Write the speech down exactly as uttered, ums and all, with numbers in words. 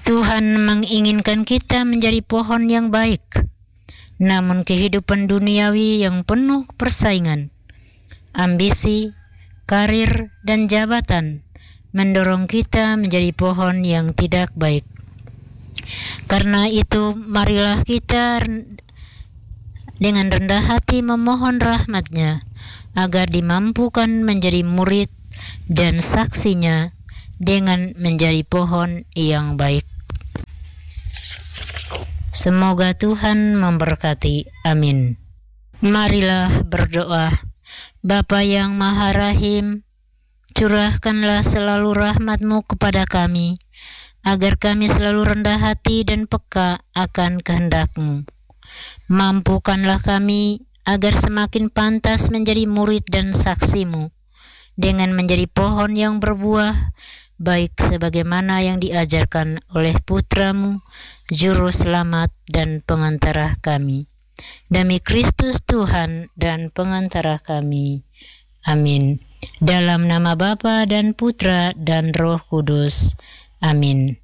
Tuhan menginginkan kita menjadi pohon yang baik, namun kehidupan duniawi yang penuh persaingan, ambisi, karir, dan jabatan mendorong kita menjadi pohon yang tidak baik. Karena itu, marilah kita dengan rendah hati memohon rahmat-Nya agar dimampukan menjadi murid dan saksinya dengan menjadi pohon yang baik. Semoga Tuhan memberkati. Amin. Marilah berdoa. Bapa yang Maha Rahim, curahkanlah selalu rahmat-Mu kepada kami, agar kami selalu rendah hati dan peka akan kehendak-Mu. Mampukanlah kami agar semakin pantas menjadi murid dan saksi-Mu, dengan menjadi pohon yang berbuah, baik sebagaimana yang diajarkan oleh Putra-Mu, Juru Selamat dan Pengantara kami. Demi Kristus Tuhan dan Pengantara kami. Amin. Dalam nama Bapa dan Putra dan Roh Kudus. Amin.